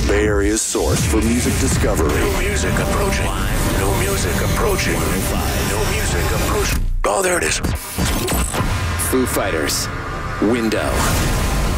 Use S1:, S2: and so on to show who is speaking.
S1: Bay Area's source for music discovery.
S2: New music approaching. New music approaching. New music approaching. Oh, there it is.
S1: Foo Fighters. Window.